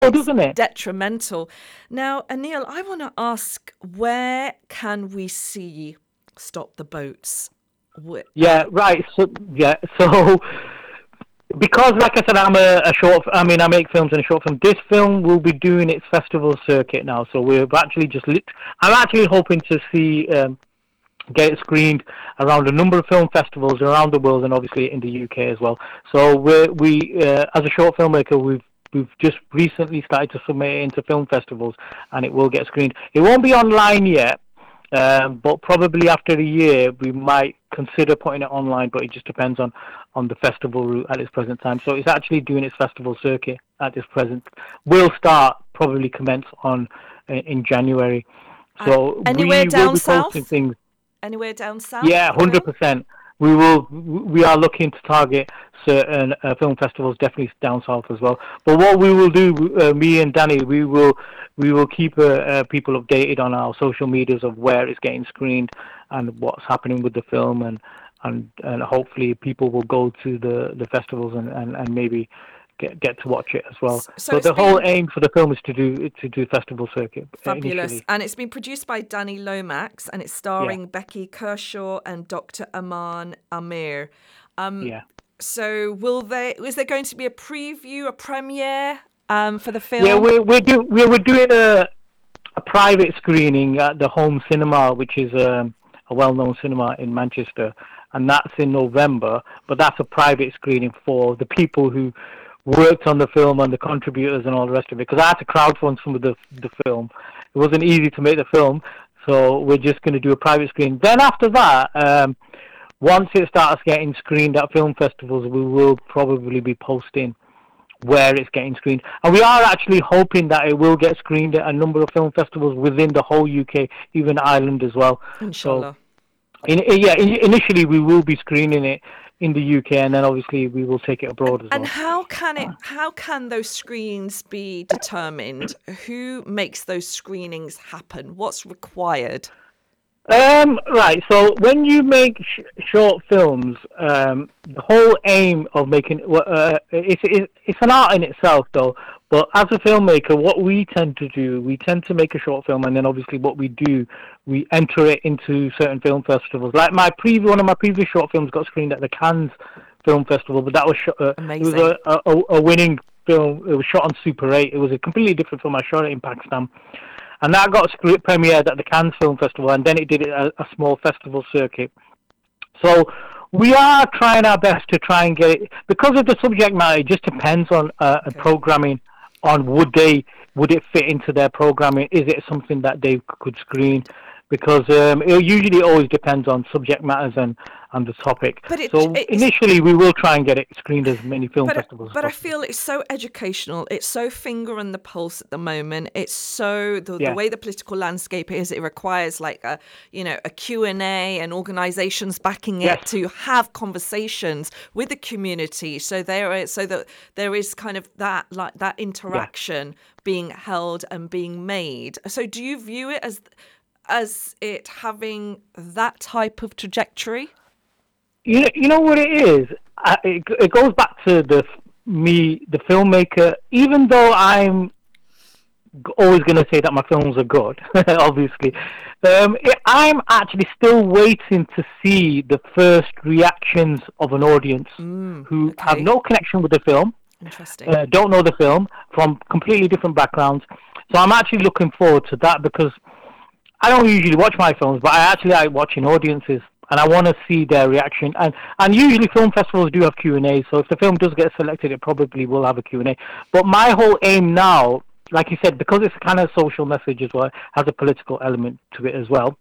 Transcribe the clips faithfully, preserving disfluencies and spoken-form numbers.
it's doesn't it? detrimental. Now, Anil, I want to ask, where can we see Stop the Boats? Wh- Yeah, Uh, right. So yeah, so because like I said, I'm a, a short. I mean, I make films and a short film. This film will be doing its festival circuit now. So we're actually just. Lit- I'm actually hoping to see. Um, get it screened around a number of film festivals around the world and obviously in the U K as well. So we we uh, as a short filmmaker we've we've just recently started to submit it into film festivals and it will get screened. It won't be online yet, um, but probably after a year we might consider putting it online. But it just depends on on the festival route at this present time. So it's actually doing its festival circuit at this present. Will start probably commence on uh, in January. and So anywhere we will down be posting south? things. Anywhere down south, Yeah, hundred Anil? percent. We will. We are looking to target certain uh, film festivals, definitely down south as well. But what we will do, uh, me and Danny, we will we will keep uh, uh, people updated on our social medias of where it's getting screened and what's happening with the film, and and, and hopefully people will go to the, the festivals and, and, and maybe get get to watch it as well. S- So So it's the whole been aim for the film is to do to do festival circuit uh, fabulous. initially. And it's been produced by Danny Lomax and it's Yeah, starring Becky Kershaw and Doctor Aman Amir. Um, yeah. so will they, is there going to be a preview, a premiere um, for the Yeah, film? we're we're do we're, we're doing a a private screening at the Home Cinema, which is um, a well-known cinema in Manchester, and that's in November. But that's a private screening for the people who worked on the film and the contributors and all the rest of it. Because I had to crowdfund some of the the film. It wasn't easy to make the film, so we're just going to do a private screen. Then after that, um, once it starts getting screened at film festivals, we will probably be posting where it's getting screened. And we are actually hoping that it will get screened at a number of film festivals within the whole U K, even Ireland as well. So, Inshallah. in, yeah, in, initially we will be screening it in the U K, and then obviously we will take it And abroad as and well. how can it how can those screens be determined? Who makes those screenings happen? What's required? Um, right. So when you make sh- short films, um, the whole aim of making well, uh, it's, it's it's an art in itself, though. But as a filmmaker, what we tend to do, we tend to make a short film, and then obviously what we do, we enter it into certain film festivals. Like my previous one of my previous short films got screened at the Cannes Film Festival, but that was sh- uh, it was Amazing. a, a a winning film. It was shot on Super eight. It was a completely different film. I shot it in Pakistan. And that got scre- premiered at the Cannes Film Festival, and then it did a, a small festival circuit. So we are trying our best to try and get it because of the subject matter. It just depends on uh, Okay. programming, on would they would it fit into their programming? Is it something that they could screen? Because um, it usually always depends on subject matters and, and the topic. But it So it's initially, we will try and get it screened as many film but festivals as but I possible. feel it's so educational. It's so finger on the pulse at the moment. It's so the, the Yeah, way the political landscape is. It requires like a you know a Q and A and organisations backing yes, it to have conversations with the community. So there is so that there is kind of that like that yeah. interaction being held and being made. So do you view it as as it having that type of trajectory? You know, you know what it is. I, it, it goes back to the me, the filmmaker. Even though I'm always going to say that my films are good, obviously, um, it, I'm actually still waiting to see the first reactions of an audience Mm, who have okay, no connection with the film, interesting. uh, don't know the film from completely different backgrounds. So I'm actually looking forward to that because I don't usually watch my films, but I actually like watching audiences, and I want to see their reaction. And and usually film festivals do have Q and A, so if the film does get selected, it probably will have a Q and A. But my whole aim now, like you said, because it's kind of a social message as well, has a political element to it as well.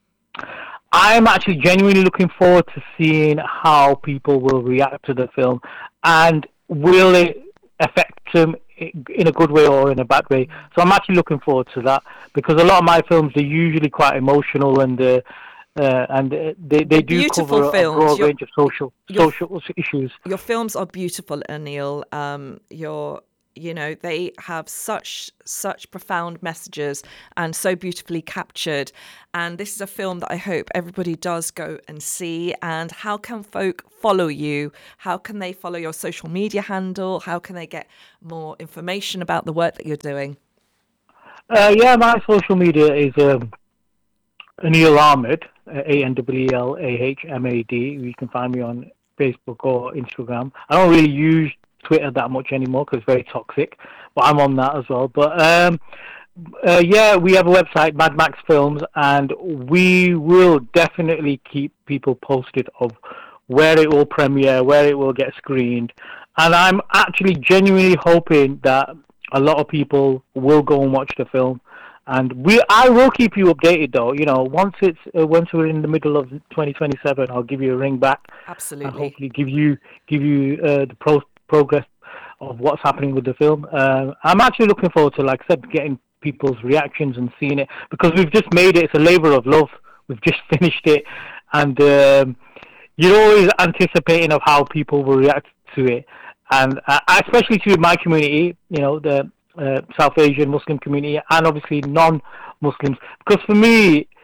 I'm actually genuinely looking forward to seeing how people will react to the film, and will it affect them in a good way or in a bad way. So I'm actually looking forward to that because a lot of my films are usually quite emotional and uh, uh, and uh, they they They're do beautiful cover a films. broad Your range of social your social issues. your films are beautiful, Anil. Um, your You know, they have such, such profound messages and so beautifully captured. And this is a film that I hope everybody does go and see. And how can folk follow you? How can they follow your social media handle? How can they get more information about the work that you're doing? Uh, yeah, my social media is um, Anil Ahmed, A N W E L A H M A D. You can find me on Facebook or Instagram. I don't really use Twitter that much anymore because it's very toxic, but I'm on that as well. But um, uh, yeah, we have a website, Mad Max Films, and we will definitely keep people posted of where it will premiere, where it will get screened. And I'm actually genuinely hoping that a lot of people will go and watch the film. And we, I will keep you updated, though. You know, once it's uh, once we're in the middle of twenty twenty-seven, I'll give you a ring back. Absolutely. And hopefully give you give you uh, the pro- progress of what's happening with the film. Uh, I'm actually looking forward to, like I said, getting people's reactions and seeing it, because we've just made it. It's a labour of love. We've just finished it, and um, you're always anticipating of how people will react to it, and uh, especially to my community. You know, the Uh, South Asian Muslim community, and obviously non-Muslims, because for me,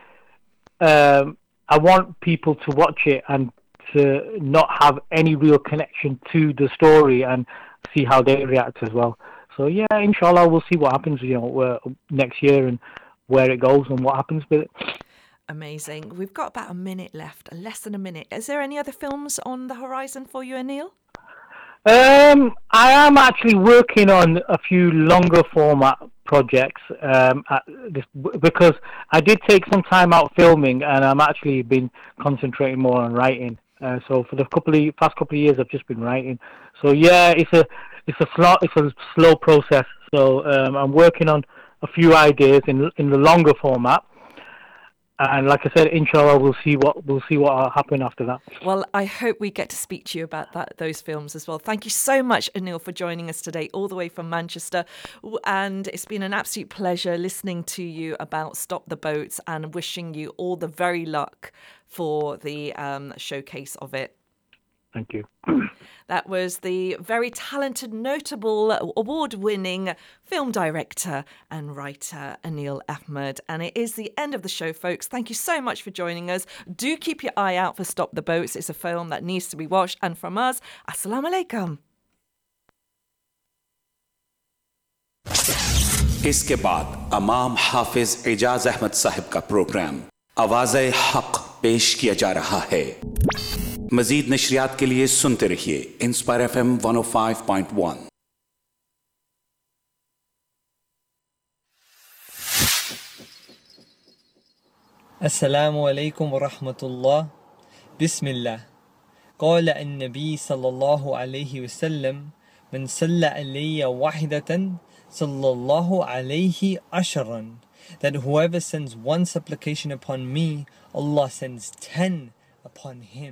um, I want people to watch it and to not have any real connection to the story and see how they react as well. So yeah, inshallah, we'll see what happens, you know, uh, next year and where it goes and what happens with it. Amazing. We've got about a minute left, less than a minute. Is there any other films on the horizon for you, Anil? Um, I am actually working on a few longer format projects um, at this, because I did take some time out filming, and I'm actually been concentrating more on writing. Uh, so for the couple of past couple of years, I've just been writing. So yeah, it's a it's a slow it's a slow process. So um, I'm working on a few ideas in in the longer format. And like I said, inshallah, we'll see what we'll see what will happen after that. Well, I hope we get to speak to you about that those films as well. Thank you so much, Anil, for joining us today, all the way from Manchester. And it's been an absolute pleasure listening to you about Stop the Boats, and wishing you all the very luck for the um, showcase of it. Thank you. That was the very talented, notable, award-winning film director and writer, Anil Ahmed. And it is the end of the show, folks. Thank you so much for joining us. Do keep your eye out for Stop the Boats. It's a film that needs to be watched. And from us, Assalamu alaikum. इसके बाद अमाम हाफिज एजाज अहमद साहिब का programme आवाज़-ए-हक पेश किया जा रहा है। मजीद नशरियात के लिए सुनते रहिए इंस्पायर एफ एम वन ओ फाइव पॉइंट वन। अस्सलामु अलैकुम व रहमतुल्लाह। बिस्मिल्लाह। قال النبي صلى الله عليه وسلم من صلى علي واحدة صلى الله عليه عشرا, that whoever sends one supplication upon me, Allah sends ten upon him.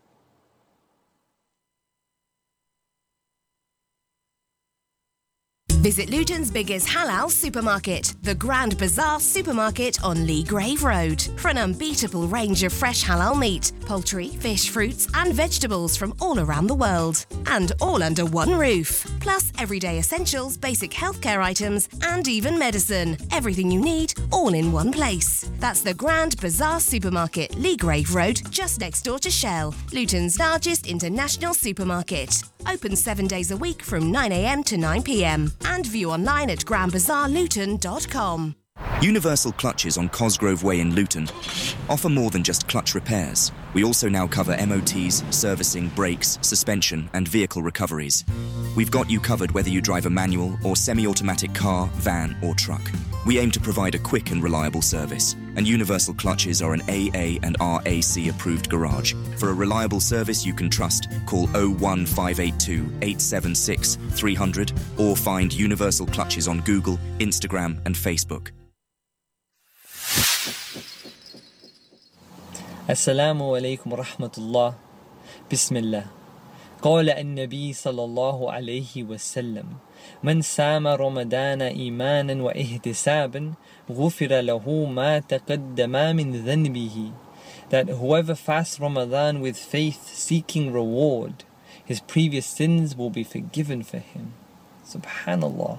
Visit Luton's biggest halal supermarket, the Grand Bazaar Supermarket on Lee Grave Road, for an unbeatable range of fresh halal meat, poultry, fish, fruits and vegetables from all around the world. And all under one roof. Plus everyday essentials, basic healthcare items and even medicine. Everything you need, all in one place. That's the Grand Bazaar Supermarket, Lee Grave Road, just next door to Shell, Luton's largest international supermarket. Open seven days a week from nine a m to nine p m and view online at grand bazaar luton dot com. Universal Clutches on Cosgrove Way in Luton offer more than just clutch repairs. We also now cover M O Ts, servicing, brakes, suspension and vehicle recoveries. We've got you covered whether you drive a manual or semi-automatic car, van or truck. We aim to provide a quick and reliable service, and Universal Clutches are an A A and R A C approved garage. For a reliable service you can trust, call oh one five eight two, eight seven six, three hundred or find Universal Clutches on Google, Instagram and Facebook. Assalamu alaikum wa rahmatullah. Bismillah. قال النبي صلى الله عليه وسلم من سام رمضان إيمانا واحتسابا غفر له ما تقدم من ذنبه, that whoever fasts Ramadan with faith seeking reward, his previous sins will be forgiven for him. Subhanallah.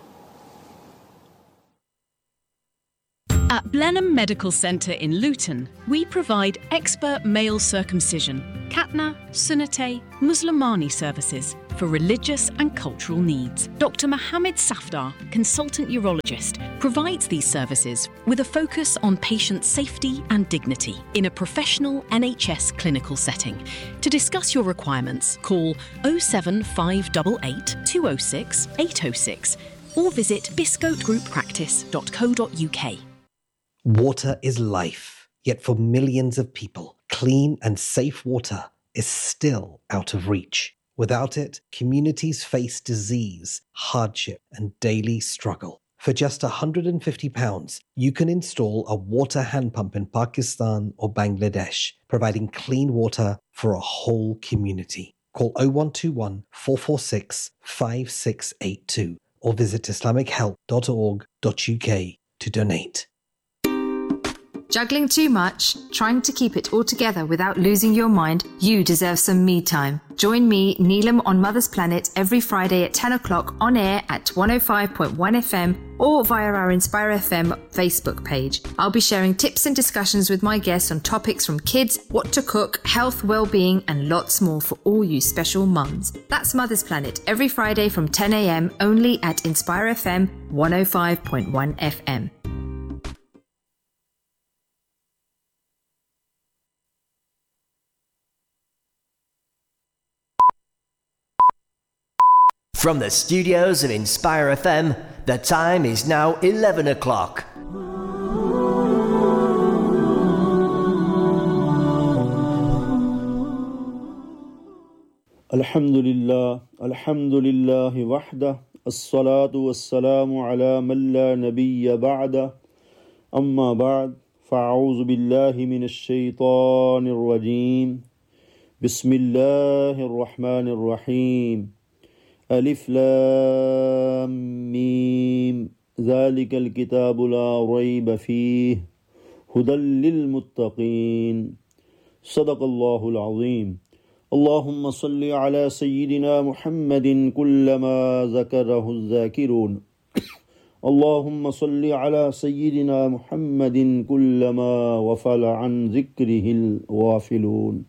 At Blenheim Medical Centre in Luton, we provide expert male circumcision, Khatna, Sunnate, Muslimani services for religious and cultural needs. Doctor Mohammed Safdar, consultant urologist, provides these services with a focus on patient safety and dignity in a professional N H S clinical setting. To discuss your requirements, call oh seven five eight eight, two oh six, eight oh six or visit biscote group practice dot co dot uk. Water is life, yet for millions of people, clean and safe water is still out of reach. Without it, communities face disease, hardship, and daily struggle. For just one hundred fifty pounds, you can install a water hand pump in Pakistan or Bangladesh, providing clean water for a whole community. Call oh one two one, four four six, five six eight two or visit islamic help dot org dot uk to donate. Juggling too much? Trying to keep it all together without losing your mind? You deserve some me time. Join me, Neelam, on Mother's Planet every Friday at ten o'clock on air at one oh five point one F M or via our Inspire F M Facebook page. I'll be sharing tips and discussions with my guests on topics from kids, what to cook, health, well-being and lots more for all you special mums. That's Mother's Planet every Friday from ten a m only at Inspire F M one oh five point one F M. From the studios of Inspire F M, the time is now eleven o'clock. Alhamdulillah, alhamdulillah wahda, as-salatu was-salamu ala man la nabiyya ba'da, amma ba'd, fa'a'udhu billahi minash shaytanir rajim, bismillahir rahmanir rahim. ألف لام ميم ذلك الكتاب لا ريب فيه هدى للمتقين صدق الله العظيم. اللهم صل على سيدنا محمد كلما ذكره الذاكرون اللهم صل على سيدنا محمد كلما غفل عن ذكره الغافلون.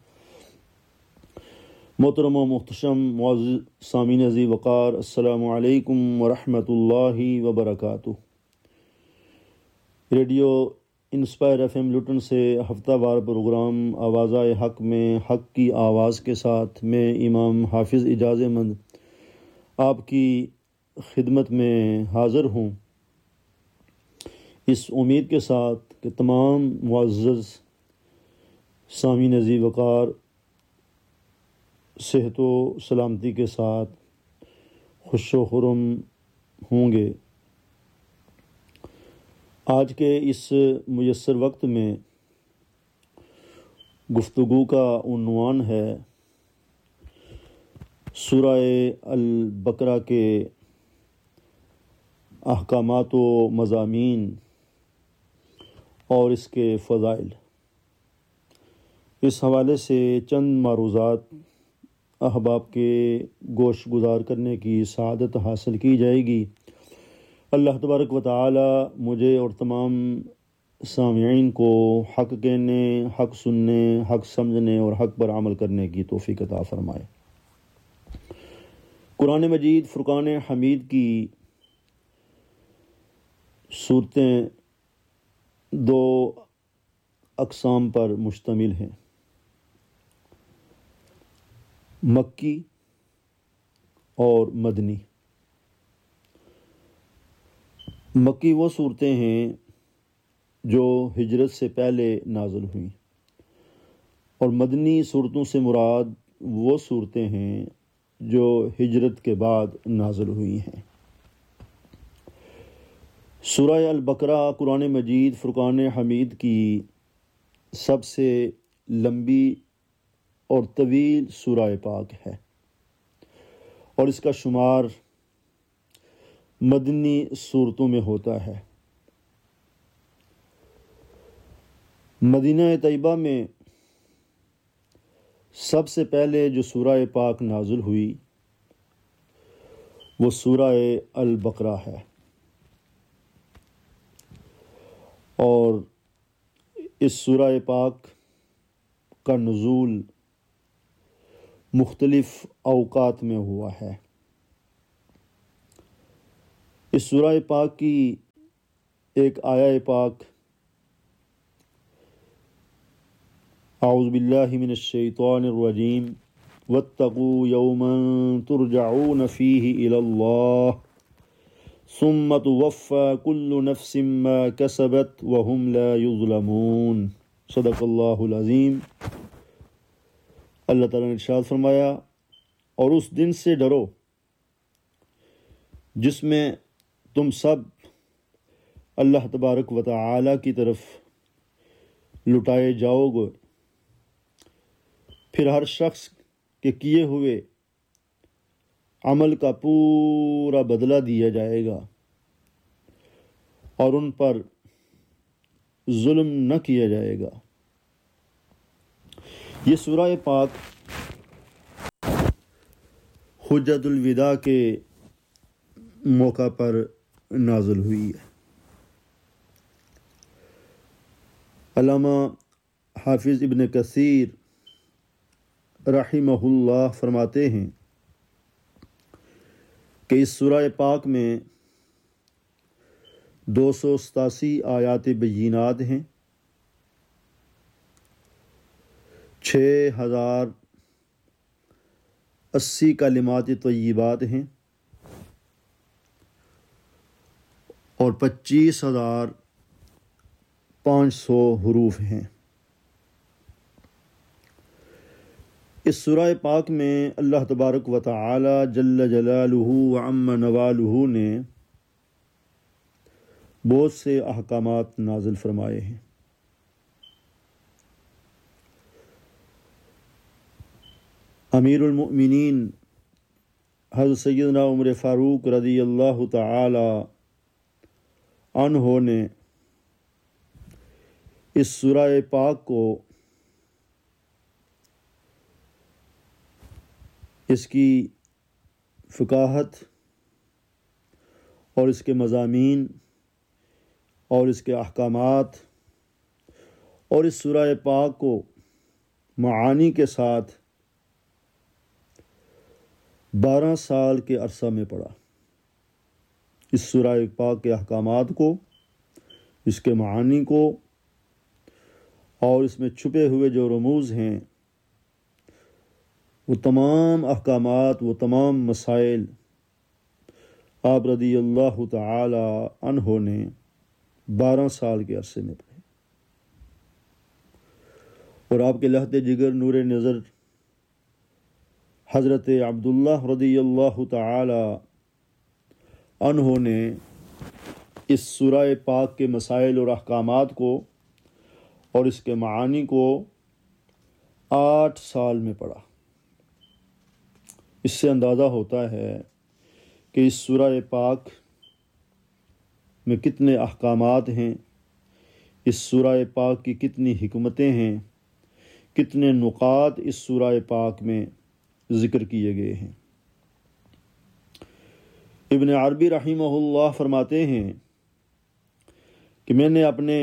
محترم و محتشم معزز سامعین عزیز وقار، السلام علیکم ورحمۃ اللہ وبرکاتہ۔ ریڈیو انسپائر ایف ایم لوٹن سے ہفتہ وار پروگرام آوازہ حق میں حق کی آواز کے ساتھ میں امام حافظ اعجاز احمد آپ کی خدمت میں حاضر ہوں، اس امید کے ساتھ کہ تمام معزز سامعین عزیز وقار صحت و سلامتی کے ساتھ خوش و خرم ہوں گے۔ آج کے اس میسر وقت میں گفتگو کا عنوان ہے سورہ البقرہ کے احکامات و مضامین اور اس کے فضائل۔ اس حوالے سے چند معروضات احباب کے گوش گزار کرنے کی سعادت حاصل کی جائے گی۔ اللہ تبارک و تعالی مجھے اور تمام سامعین کو حق کہنے، حق سننے، حق سمجھنے اور حق پر عمل کرنے کی توفیق عطا فرمائے۔ قرآن مجید فرقان حمید کی صورتیں دو اقسام پر مشتمل ہیں، مکی اور مدنی۔ مکی وہ صورتیں ہیں جو ہجرت سے پہلے نازل ہوئیں، اور مدنی صورتوں سے مراد وہ صورتیں ہیں جو ہجرت کے بعد نازل ہوئی ہیں۔ سورہ البقرہ قرآن مجید فرقان حمید کی سب سے لمبی اور طویل سورہ پاک ہے، اور اس کا شمار مدنی صورتوں میں ہوتا ہے۔ مدینہ طیبہ میں سب سے پہلے جو سورہ پاک نازل ہوئی وہ سورہ البقرہ ہے، اور اس سورہ پاک کا نزول مختلف اوقات میں ہوا ہے۔ اس سورہ پاک کی ایک آیہ پاک اعوذ باللہ من الشیطان الرجیم واتقوا یوما ترجعون فیہ الی اللہ ثم توفی کل نفس ما کسبت وہم لا یظلمون، صدق اللہ العظیم۔ اللہ تعالیٰ نے ارشاد فرمایا، اور اس دن سے ڈرو جس میں تم سب اللہ تبارک و تعالی کی طرف لٹائے جاؤ گے، پھر ہر شخص کے کیے ہوئے عمل کا پورا بدلہ دیا جائے گا اور ان پر ظلم نہ کیا جائے گا۔ یہ سورہ پاک حجۃ الوداع کے موقع پر نازل ہوئی ہے۔ علامہ حافظ ابن کثیر رحمہ اللہ فرماتے ہیں کہ اس سورہ پاک میں دو سو ستاسی آیات بینات ہیں، چھ ہزار اسی کلمات طیبات ہیں اور پچیس ہزار پانچ سو حروف ہیں۔ اس سورہ پاک میں اللہ تبارک و تعالی جل جلالہ و عم نوالہ نے بہت سے احکامات نازل فرمائے ہیں۔ امیر المؤمنین حضرت سیدنا عمر فاروق رضی اللہ تعالی عنہ نے اس سورہ پاک کو اس کی فقاہت اور اس کے مضامین اور اس کے احکامات اور اس سورہ پاک کو معانی کے ساتھ بارہ سال کے عرصہ میں پڑھا۔ اس سورہ پاک کے احکامات کو، اس کے معانی کو اور اس میں چھپے ہوئے جو رموز ہیں، وہ تمام احکامات، وہ تمام مسائل آپ رضی اللہ تعالی عنہ نے بارہ سال کے عرصے میں پڑھے، اور آپ کے لہد جگر نور نظر حضرت عبداللہ رضی اللہ تعالی عنہ نے اس سورہ پاک کے مسائل اور احکامات کو اور اس کے معانی کو آٹھ سال میں پڑھا۔ اس سے اندازہ ہوتا ہے کہ اس سورہ پاک میں کتنے احکامات ہیں، اس سورہ پاک کی کتنی حکمتیں ہیں، کتنے نقاط اس سورہ پاک میں ذکر کیے گئے ہیں۔ ابن عربی رحمہ اللہ فرماتے ہیں کہ میں نے اپنے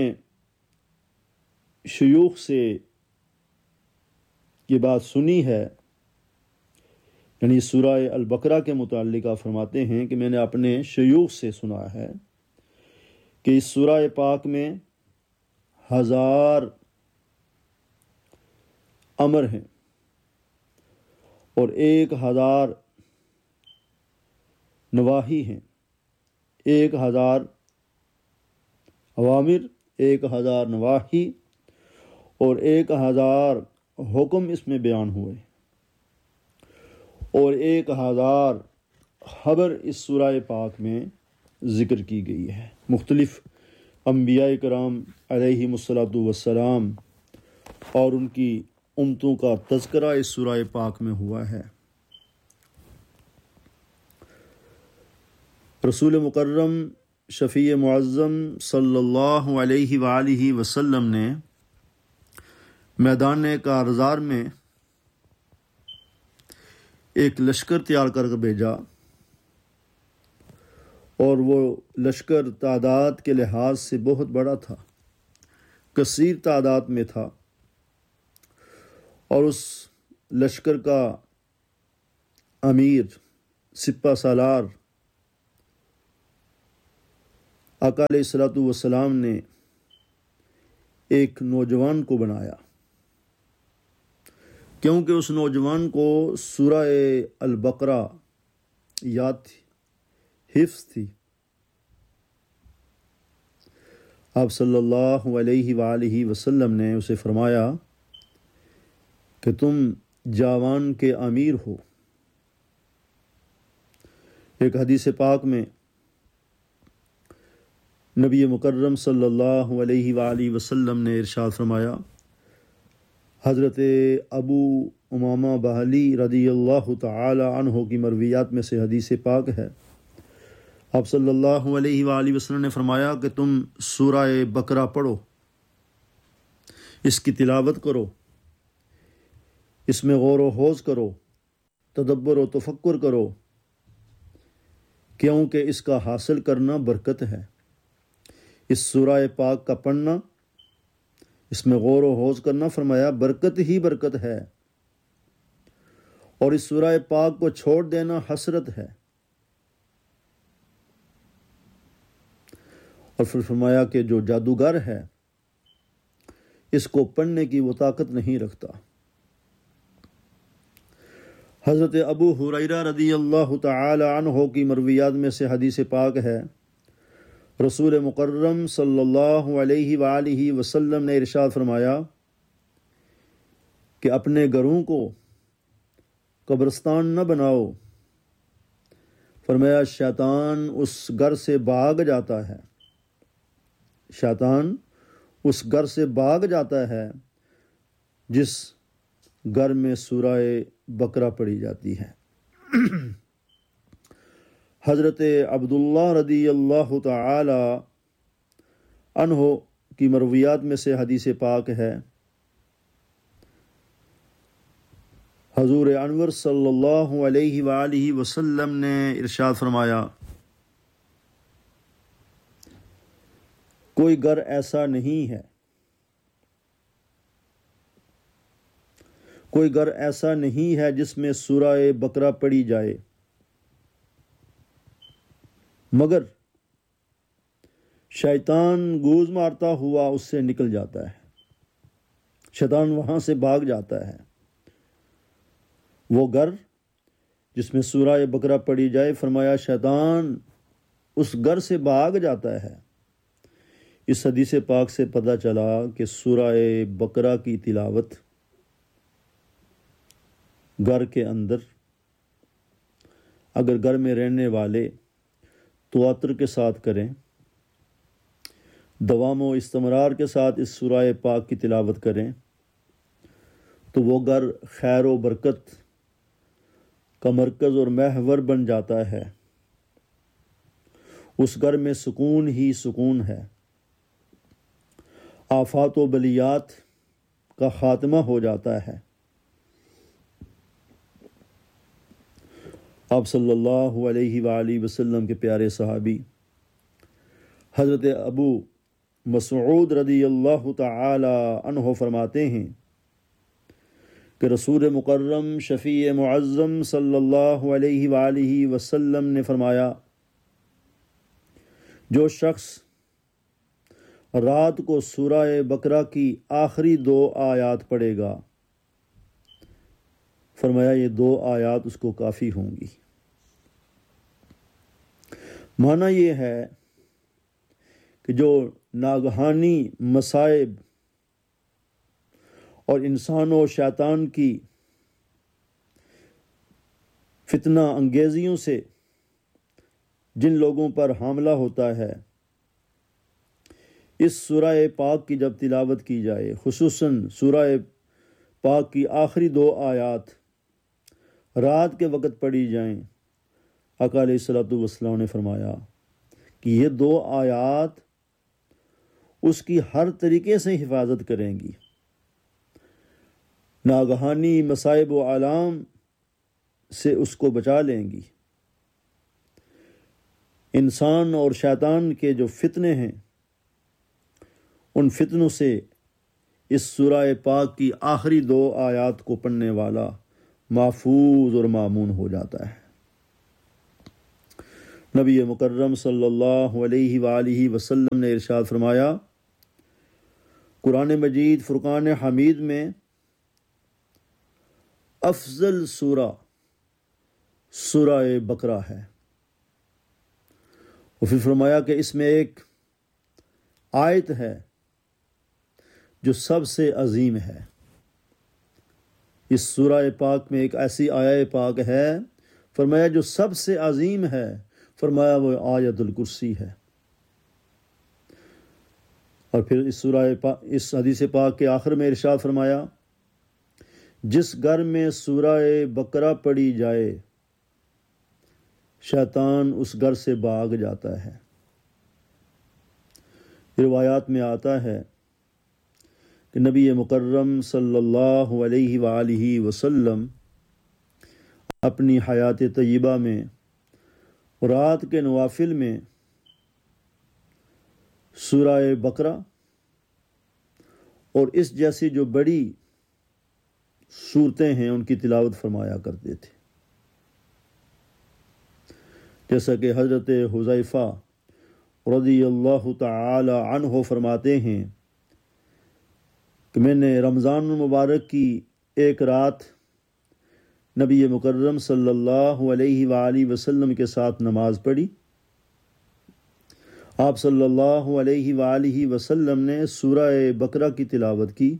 شیوخ سے یہ بات سنی ہے، یعنی سورہ البقرہ کے متعلق آپ فرماتے ہیں کہ میں نے اپنے شیوخ سے سنا ہے کہ اس سورہ پاک میں ہزار امر ہیں اور ایک ہزار نواہی ہیں، ایک ہزار اوامر، ایک ہزار نواہی اور ایک ہزار حکم اس میں بیان ہوئے، اور ایک ہزار خبر اس سورہ پاک میں ذکر کی گئی ہے۔ مختلف انبیاء کرام علیہم الصلاۃ والسلام اور ان کی امتوں کا تذکرہ اس سورہ پاک میں ہوا ہے۔ رسول مکرم شفیع معظم صلی اللہ علیہ وآلہ وسلم نے میدان کارزار میں ایک لشکر تیار کر کے بھیجا اور وہ لشکر تعداد کے لحاظ سے بہت بڑا تھا، کثیر تعداد میں تھا، اور اس لشکر کا امیر سپہ سالار آقا علیہ الصلوۃ والسلام نے ایک نوجوان کو بنایا، کیونکہ اس نوجوان کو سورہ البقرہ یاد تھی، حفظ تھی۔ آپ صلی اللہ علیہ وآلہ وسلم نے اسے فرمایا کہ تم جاوان کے امیر ہو۔ ایک حدیث پاک میں نبی مکرم صلی اللہ علیہ وآلہ وسلم نے ارشاد فرمایا، حضرت ابو امامہ بہلی رضی اللہ تعالی عنہ کی مرویات میں سے حدیث پاک ہے، آپ صلی اللہ علیہ وآلہ وسلم نے فرمایا کہ تم سورہ بقرہ پڑھو، اس کی تلاوت کرو، اس میں غور و خوض کرو، تدبر و تفکر کرو، کیونکہ اس کا حاصل کرنا برکت ہے۔ اس سورہ پاک کا پڑھنا، اس میں غور و خوض کرنا، فرمایا برکت ہی برکت ہے، اور اس سورہ پاک کو چھوڑ دینا حسرت ہے۔ اور پھر فرمایا کہ جو جادوگر ہے اس کو پڑھنے کی وہ طاقت نہیں رکھتا۔ حضرت ابو ہریرہ رضی اللہ تعالی عنہ کی مرویات میں سے حدیث پاک ہے، رسول مکرم صلی اللہ علیہ وآلہ وسلم نے ارشاد فرمایا کہ اپنے گھروں کو قبرستان نہ بناؤ، فرمایا شیطان اس گھر سے بھاگ جاتا ہے، شیطان اس گھر سے بھاگ جاتا ہے جس گھر میں سورہ بقرہ پڑھی جاتی ہے۔ حضرت عبداللہ رضی اللہ تعالی عنہ کی مرویات میں سے حدیث پاک ہے، حضور انور صلی اللہ علیہ وآلہ وسلم نے ارشاد فرمایا، کوئی گھر ایسا نہیں ہے کوئی گھر ایسا نہیں ہے جس میں سورہ بقرہ پڑھی جائے مگر شیطان گوز مارتا ہوا اس سے نکل جاتا ہے، شیطان وہاں سے بھاگ جاتا ہے۔ وہ گھر جس میں سورہ بقرہ پڑھی جائے، فرمایا شیطان اس گھر سے بھاگ جاتا ہے۔ اس حدیث پاک سے پتہ چلا کہ سورہ بقرہ کی تلاوت گھر کے اندر، اگر گھر میں رہنے والے تواتر کے ساتھ کریں، دوام و استمرار کے ساتھ اس سورہ پاک کی تلاوت کریں، تو وہ گھر خیر و برکت کا مرکز اور محور بن جاتا ہے۔ اس گھر میں سکون ہی سکون ہے، آفات و بلیات کا خاتمہ ہو جاتا ہے۔ آپ صلی اللہ علیہ وآلہ وسلم کے پیارے صحابی حضرت ابو مسعود رضی اللہ تعالی عنہ فرماتے ہیں کہ رسول مکرم شفیع معظم صلی اللہ علیہ وآلہ وسلم نے فرمایا، جو شخص رات کو سورہ بقرہ کی آخری دو آیات پڑھے گا، فرمایا یہ دو آیات اس کو کافی ہوں گی۔ معنی یہ ہے کہ جو ناگہانی مصائب اور انسان و شیطان کی فتنہ انگیزیوں سے جن لوگوں پر حاملہ ہوتا ہے، اس سورہ پاک کی جب تلاوت کی جائے، خصوصاً سورہ پاک کی آخری دو آیات رات کے وقت پڑھی جائیں، آقا علیہ الصلوۃ والسلام نے فرمایا کہ یہ دو آیات اس کی ہر طریقے سے حفاظت کریں گی، ناگہانی مصائب و آلام سے اس کو بچا لیں گی۔ انسان اور شیطان کے جو فتنے ہیں ان فتنوں سے اس سورہ پاک کی آخری دو آیات کو پڑھنے والا محفوظ اور مامون ہو جاتا ہے۔ نبی مکرم صلی اللہ علیہ وآلہ وسلم نے ارشاد فرمایا، قرآن مجید فرقان حمید میں افضل سورہ سورہ بقرہ ہے، اور پھر فرمایا کہ اس میں ایک آیت ہے جو سب سے عظیم ہے۔ اس سورہ پاک میں ایک ایسی آیہ پاک ہے، فرمایا جو سب سے عظیم ہے، فرمایا وہ آیت الکرسی ہے۔ اور پھر اس سورہ پاک اس حدیث پاک کے آخر میں ارشاد فرمایا، جس گھر میں سورہ بقرہ پڑھی جائے شیطان اس گھر سے بھاگ جاتا ہے۔ روایات میں آتا ہے کہ نبی مکرم صلی اللہ علیہ وآلہ وسلم اپنی حیات طیبہ میں رات کے نوافل میں سورہ بقرہ اور اس جیسی جو بڑی صورتیں ہیں ان کی تلاوت فرمایا کرتے تھے، جیسا کہ حضرت حذیفہ رضی اللہ تعالی عنہ فرماتے ہیں کہ میں نے رمضان المبارک کی ایک رات نبی مکرم صلی اللہ علیہ وآلہ وسلم کے ساتھ نماز پڑھی۔ آپ صلی اللہ علیہ وآلہ وسلم نے سورہ بقرہ کی تلاوت کی۔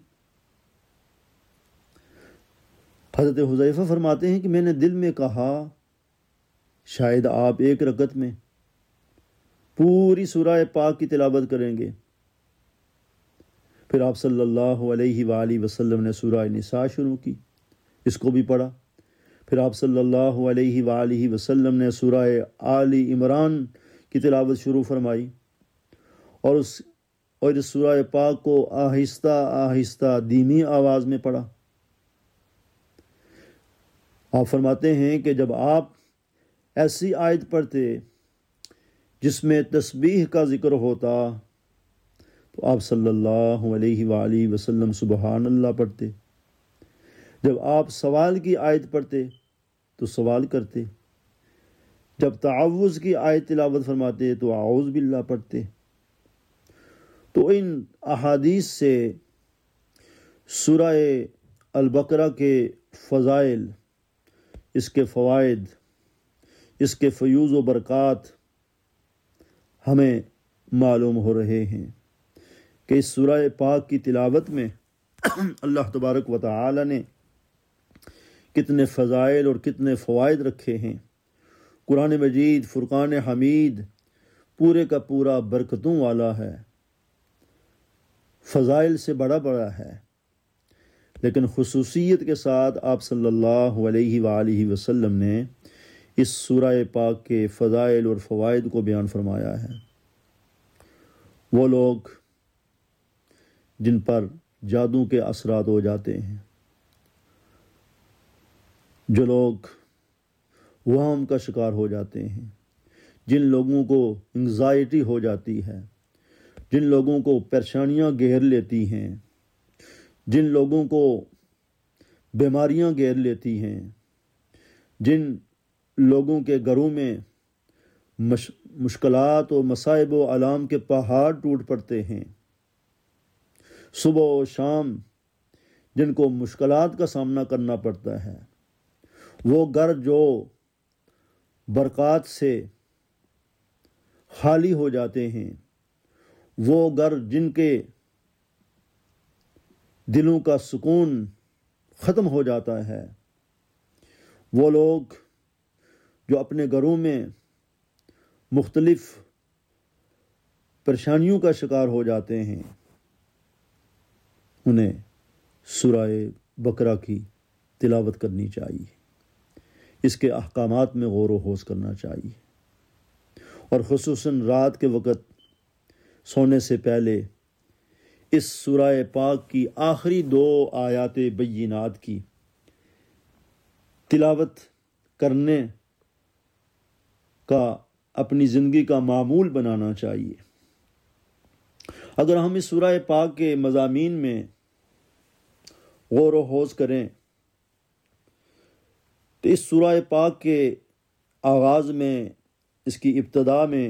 حضرت حذیفہ فرماتے ہیں کہ میں نے دل میں کہا شاید آپ ایک رکعت میں پوری سورہ پاک کی تلاوت کریں گے۔ پھر آپ صلی اللہ علیہ وآلہ وسلم نے سورہ نساء شروع کی، اس کو بھی پڑھا۔ پھر آپ صلی اللہ علیہ وآلہ وسلم نے سورہ آل عمران کی تلاوت شروع فرمائی، اور اس اور اس سورہ پاک کو آہستہ آہستہ دھیمی آواز میں پڑھا۔ آپ فرماتے ہیں کہ جب آپ ایسی آیت پڑھتے جس میں تسبیح کا ذکر ہوتا تو آپ صلی اللہ علیہ وآلہ وسلم سبحان اللہ پڑھتے۔ جب آپ سوال کی آیت پڑھتے تو سوال کرتے، جب تعوذ کی آیت تلاوت فرماتے تو اعوذ باللہ پڑھتے۔ تو ان احادیث سے سورہ البقرہ کے فضائل، اس کے فوائد، اس کے فیوز و برکات ہمیں معلوم ہو رہے ہیں کہ اس سورہ پاک کی تلاوت میں اللہ تبارک و تعالی نے کتنے فضائل اور کتنے فوائد رکھے ہیں۔ قرآن مجید فرقان حمید پورے کا پورا برکتوں والا ہے، فضائل سے بڑا بڑا ہے، لیکن خصوصیت کے ساتھ آپ صلی اللہ علیہ وآلہ وسلم نے اس سورہ پاک کے فضائل اور فوائد کو بیان فرمایا ہے۔ وہ لوگ جن پر جادو کے اثرات ہو جاتے ہیں، جو لوگ وہم کا شکار ہو جاتے ہیں، جن لوگوں کو انگزائٹی ہو جاتی ہے، جن لوگوں کو پریشانیاں گھیر لیتی ہیں، جن لوگوں کو بیماریاں گھیر لیتی ہیں، جن لوگوں کے گھروں میں مش مشکلات و مصائب و آلام کے پہاڑ ٹوٹ پڑتے ہیں، صبح و شام جن کو مشکلات کا سامنا کرنا پڑتا ہے، وہ گھر جو برکات سے خالی ہو جاتے ہیں، وہ گھر جن کے دلوں کا سکون ختم ہو جاتا ہے، وہ لوگ جو اپنے گھروں میں مختلف پریشانیوں کا شکار ہو جاتے ہیں، انہیں سورہ بقرہ کی تلاوت کرنی چاہیے، اس کے احکامات میں غور و خوض کرنا چاہیے، اور خصوصاً رات کے وقت سونے سے پہلے اس سورہ پاک کی آخری دو آیات بینات کی تلاوت کرنے کا اپنی زندگی کا معمول بنانا چاہیے۔ اگر ہم اس سورہ پاک کے مضامین میں غور و خوض کریں تو اس سورہ پاک کے آغاز میں، اس کی ابتدا میں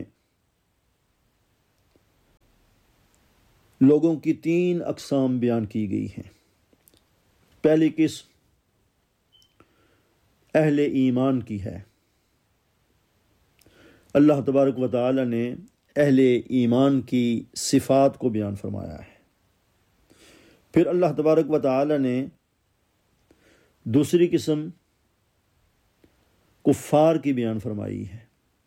لوگوں کی تین اقسام بیان کی گئی ہیں۔ پہلی قسم اہل ایمان کی ہے۔ اللہ تبارک و تعالی نے اہل ایمان کی صفات کو بیان فرمایا ہے۔ پھر اللہ تبارک و تعالی نے دوسری قسم کفار کی بیان فرمائی ہے،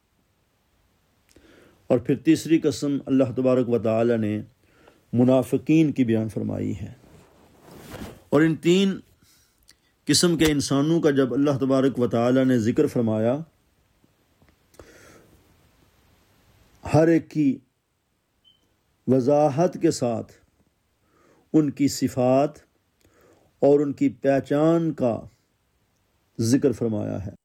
اور پھر تیسری قسم اللہ تبارک و تعالی نے منافقین کی بیان فرمائی ہے۔ اور ان تین قسم کے انسانوں کا جب اللہ تبارک و تعالی نے ذکر فرمایا، ہر ایک کی وضاحت کے ساتھ ان کی صفات اور ان کی پہچان کا ذکر فرمایا ہے۔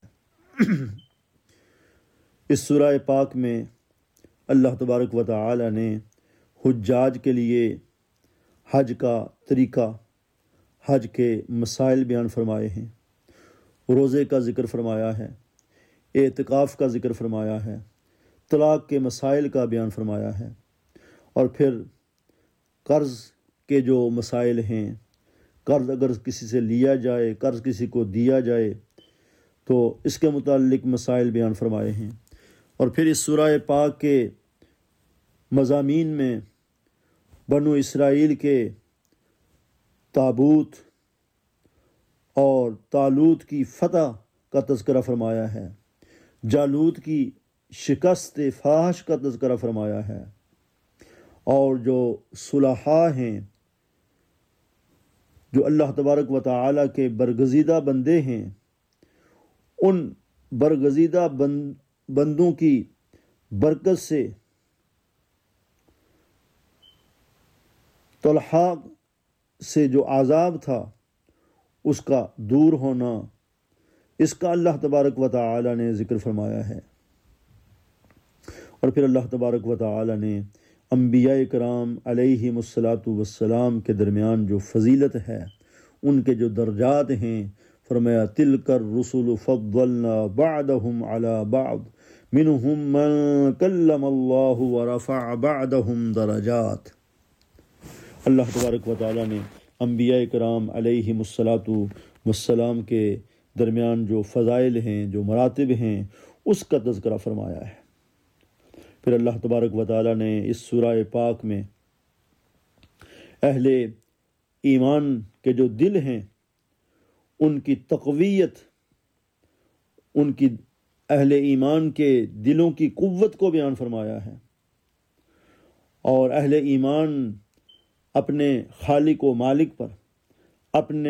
اس سورہ پاک میں اللہ تبارک و تعالی نے حجاج کے لیے حج کا طریقہ، حج کے مسائل بیان فرمائے ہیں، روزے کا ذکر فرمایا ہے، اعتکاف کا ذکر فرمایا ہے، طلاق کے مسائل کا بیان فرمایا ہے، اور پھر قرض کے جو مسائل ہیں، قرض اگر کسی سے لیا جائے، قرض کسی کو دیا جائے تو اس کے متعلق مسائل بیان فرمائے ہیں۔ اور پھر اس سورہ پاک کے مضامین میں بنو اسرائیل کے تابوت اور طالوت کی فتح کا تذکرہ فرمایا ہے، جالوت کی شکست فاحش کا تذکرہ فرمایا ہے، اور جو صلحاء ہیں، جو اللہ تبارک و تعالی کے برگزیدہ بندے ہیں، ان برگزیدہ بند بندوں کی برکت سے طلحہ سے جو عذاب تھا اس کا دور ہونا، اس کا اللہ تبارک و تعالی نے ذکر فرمایا ہے۔ اور پھر اللہ تبارک و تعالی نے انبیاء کرام علیہم الصلاۃ والسلام کے درمیان جو فضیلت ہے، ان کے جو درجات ہیں، فرمایا تلک الرسل فضلنا بعضهم على بعض منهم من کلم اللہ ورفع بعضهم درجات۔ اللہ تبارک و تعالی نے انبیاء کرام علیہم الصلاۃ والسلام کے درمیان جو فضائل ہیں، جو مراتب ہیں، اس کا تذکرہ فرمایا ہے۔ پھر اللہ تبارک و تعالی نے اس سورہ پاک میں اہل ایمان کے جو دل ہیں، ان کی تقویت، ان کی اہل ایمان کے دلوں کی قوت کو بیان فرمایا ہے، اور اہل ایمان اپنے خالق و مالک پر، اپنے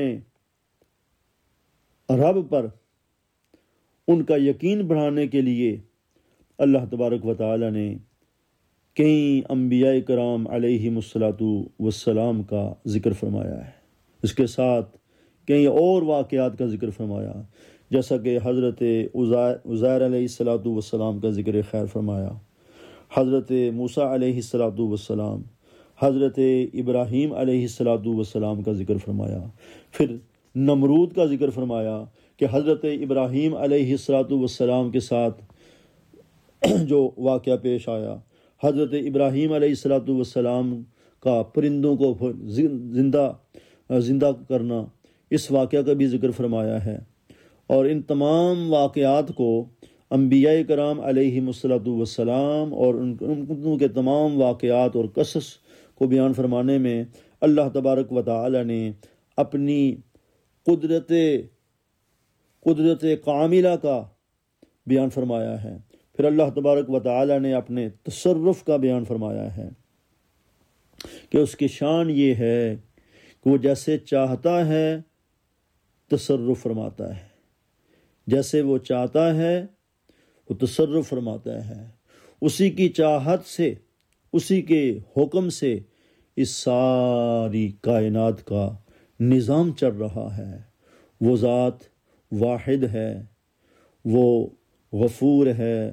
رب پر ان کا یقین بڑھانے کے لیے اللہ تبارک و تعالی نے کئی انبیاء کرام علیہم الصلاۃ والسلام کا ذکر فرمایا ہے۔ اس کے ساتھ کئی اور واقعات کا ذکر فرمایا، جیسا کہ حضرت عزیر علیہ الصلاۃ والسلام کا ذکر خیر فرمایا، حضرت موسیٰ علیہ الصلاۃ والسلام، حضرت ابراہیم علیہ الصلاۃ والسلام کا ذکر فرمایا، پھر نمرود کا ذکر فرمایا کہ حضرت ابراہیم علیہ الصلاۃ والسلام کے ساتھ جو واقعہ پیش آیا، حضرت ابراہیم علیہ الصلاۃ والسلام کا پرندوں کو زندہ زندہ کرنا، اس واقعہ کا بھی ذکر فرمایا ہے۔ اور ان تمام واقعات کو انبیاء کرام علیہم الصلاۃ والسلام اور ان کے تمام واقعات اور قصص کو بیان فرمانے میں اللہ تبارک و تعالی نے اپنی قدرت قدرت کاملہ کا بیان فرمایا ہے۔ پھر اللہ تبارک و تعالی نے اپنے تصرف کا بیان فرمایا ہے کہ اس کی شان یہ ہے کہ وہ جیسے چاہتا ہے تصرف فرماتا ہے، جیسے وہ چاہتا ہے وہ تصرف فرماتا ہے، اسی کی چاہت سے، اسی کے حکم سے اس ساری کائنات کا نظام چل رہا ہے۔ وہ ذات واحد ہے، وہ غفور ہے،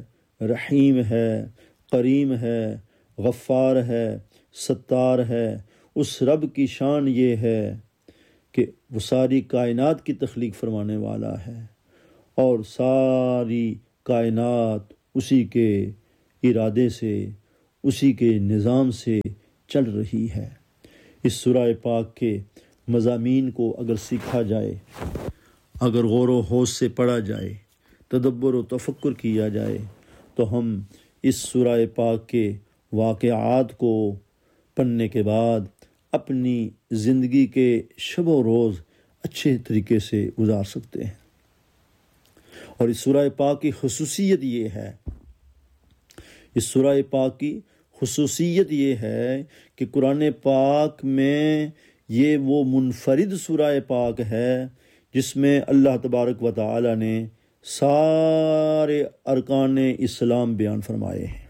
رحیم ہے، کریم ہے، غفار ہے، ستار ہے۔ اس رب کی شان یہ ہے کہ وہ ساری کائنات کی تخلیق فرمانے والا ہے اور ساری کائنات اسی کے ارادے سے، اسی کے نظام سے چل رہی ہے۔ اس سورہ پاک کے مضامین کو اگر سیکھا جائے، اگر غور و ہوش سے پڑھا جائے، تدبر و تفکر کیا جائے، تو ہم اس سورہ پاک کے واقعات کو پڑھنے کے بعد اپنی زندگی کے شب و روز اچھے طریقے سے گزار سکتے ہیں۔ اور اس سورہ پاک کی خصوصیت یہ ہے اس سورہ پاک کی خصوصیت یہ ہے کہ قرآن پاک میں یہ وہ منفرد سورہ پاک ہے جس میں اللہ تبارک و تعالی نے سارے ارکان اسلام بیان فرمائے ہیں۔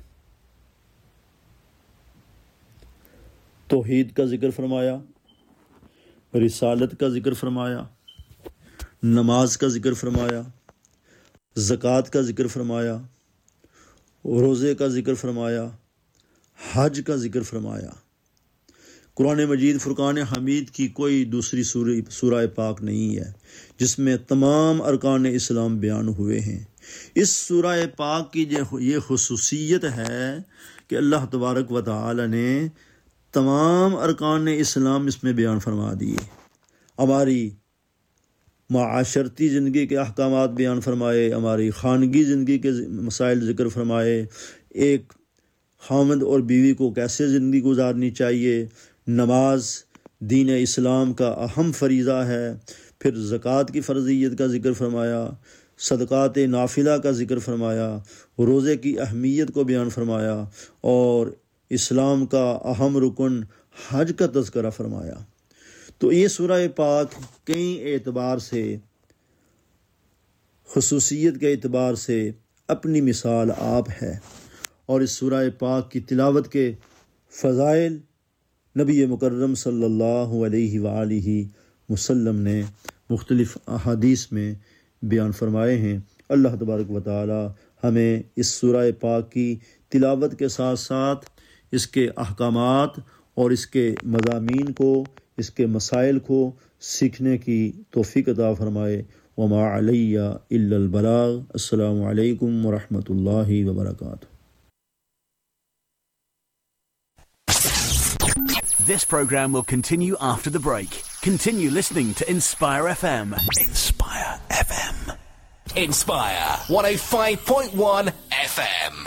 توحید کا ذکر فرمایا، رسالت کا ذکر فرمایا، نماز کا ذکر فرمایا، زکوٰۃ کا ذکر فرمایا، روزے کا ذکر فرمایا، حج کا ذکر فرمایا۔ قرآن مجید فرقان حمید کی کوئی دوسری سورہ پاک نہیں ہے جس میں تمام ارکان اسلام بیان ہوئے ہیں۔ اس سورہ پاک کی یہ خصوصیت ہے کہ اللہ تبارک و تعالی نے تمام ارکان اسلام اس میں بیان فرما دیے۔ ہماری معاشرتی زندگی کے احکامات بیان فرمائے، ہماری خانگی زندگی کے مسائل ذکر فرمائے، ایک خاوند اور بیوی کو کیسے زندگی گزارنی چاہیے، نماز دین اسلام کا اہم فریضہ ہے، پھر زکوٰۃ کی فرضیت کا ذکر فرمایا، صدقات نافلہ کا ذکر فرمایا، روزے کی اہمیت کو بیان فرمایا، اور اسلام کا اہم رکن حج کا تذکرہ فرمایا۔ تو یہ سورہ پاک کئی اعتبار سے، خصوصیت کے اعتبار سے اپنی مثال آپ ہے، اور اس سورہ پاک کی تلاوت کے فضائل نبی مکرم صلی اللہ علیہ وآلہ وسلم نے مختلف احادیث میں بیان فرمائے ہیں۔ اللہ تبارک و تعالی ہمیں اس سورہ پاک کی تلاوت کے ساتھ ساتھ اس کے احکامات اور اس کے مضامین کو، اس کے مسائل کو سیکھنے کی توفیق عطا فرمائے۔ وما علی الا البلاغ۔ السلام علیکم ورحمۃ اللہ وبرکاتہ۔ This program will continue after the break. Continue listening to Inspire F M. Inspire F M. Inspire one oh five point one F M.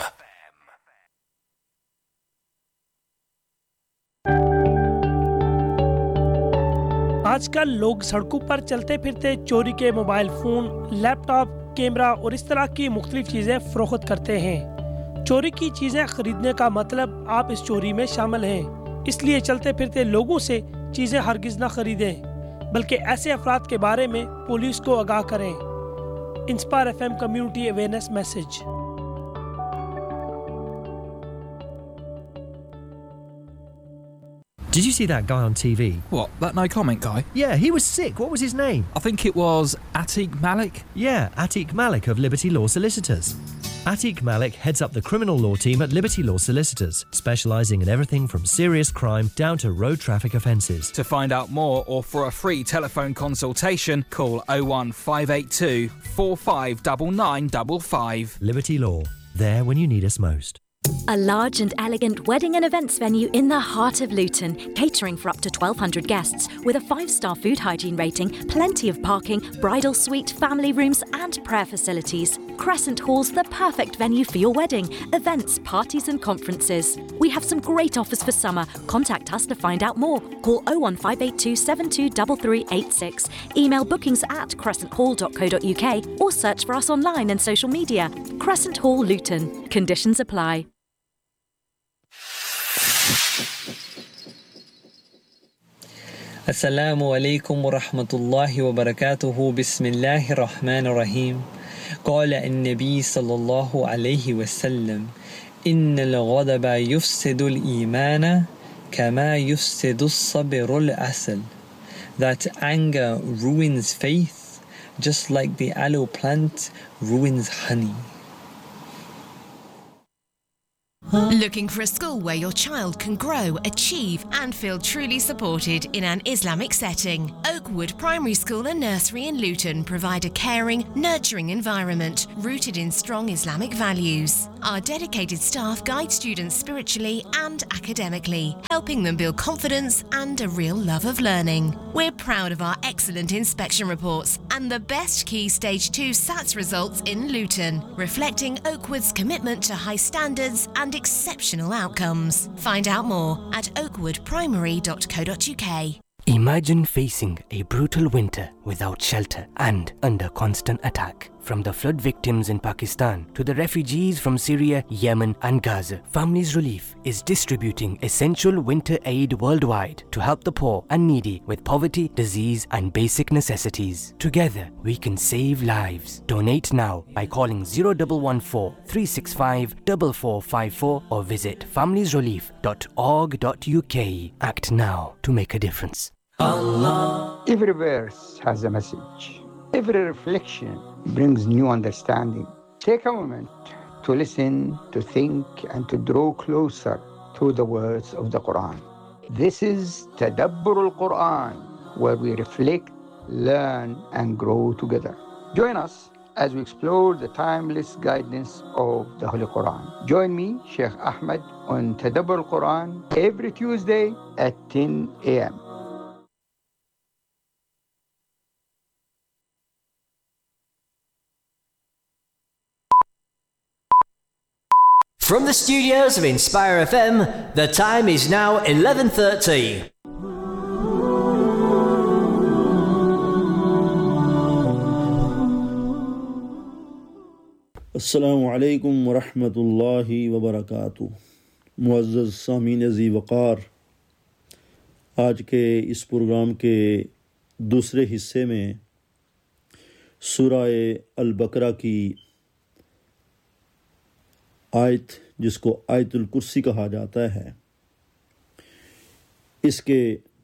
آج کل لوگ سڑکوں پر چلتے پھرتے چوری کے موبائل فون، لیپ ٹاپ، کیمرہ اور اس طرح کی مختلف چیزیں فروخت کرتے ہیں۔ چوری کی چیزیں خریدنے کا مطلب آپ اس چوری میں شامل ہیں، اس لیے چلتے پھرتے لوگوں سے چیزیں ہرگز نہ خریدیں، بلکہ ایسے افراد کے بارے میں پولیس کو آگاہ کریں۔ Inspire F M community awareness message. Did you see that guy on T V? What, that no comment guy? Yeah, he was sick. What was his name? I think it was Atiq Malik. Yeah, Atiq Malik of Liberty Law Solicitors. Atiq Malik heads up the criminal law team at Liberty Law Solicitors, specialising in everything from serious crime down to road traffic offences. To find out more or for a free telephone consultation, call oh one five eight two four five nine nine five five. Liberty Law, there when you need us most. A large and elegant wedding and events venue in the heart of Luton, catering for up to twelve hundred guests, with a five-star food hygiene rating, plenty of parking, bridal suite, family rooms and prayer facilities. Crescent Hall's the perfect venue for your wedding, events, parties and conferences. We have some great offers for summer. Contact us to find out more. Call oh one five eight two seven two three three eight six. Email bookings at crescent hall dot co dot uk or search for us online and social media. Crescent Hall, Luton. Conditions apply. السلام علیکم ورحمۃ اللہ وبرکاتہ۔ بسم اللہ الرحمن الرحیم۔ قال النبی صلی اللہ علیہ وسلم ان الغضب يفسد الایمان كما يفسد الصبر العسل. That anger ruins faith just like the aloe plant ruins honey. Looking for a school where your child can grow, achieve and feel truly supported in an Islamic setting? Oakwood Primary School and Nursery in Luton provide a caring, nurturing environment rooted in strong Islamic values. Our dedicated staff guide students spiritually and academically, helping them build confidence and a real love of learning. We're proud of our excellent inspection reports and the best Key Stage two SATS results in Luton, reflecting Oakwood's commitment to high standards and exceptional outcomes. Find out more at oakwood primary dot co dot uk. Imagine facing a brutal winter without shelter and under constant attack. From the flood victims in Pakistan to the refugees from Syria, Yemen and Gaza, Families Relief is distributing essential winter aid worldwide to help the poor and needy with poverty, disease and basic necessities. Together, we can save lives. Donate now by calling zero one one four, three six five, four four five four or visit families relief dot org dot uk. Act now to make a difference. Allah. Every verse has a message. Every reflection brings new understanding. Take a moment to listen, to think, and to draw closer to the words of the Quran. This is Tadabbur al-Quran, where we reflect, learn, and grow together. Join us as we explore the timeless guidance of the Holy Quran. Join me, Sheikh Ahmed, on Tadabbur al-Quran every Tuesday at ten a.m. From the studios of Inspire F M, the time is now eleven thirty. السلام علیکم ورحمۃ اللہ وبرکاتہ. معزز سامعین ذی وقار، آج کے اس programme کے دوسرے حصے میں سورہ البقرہ کی آیت، جس کو آیت الکرسی کہا جاتا ہے، اس کے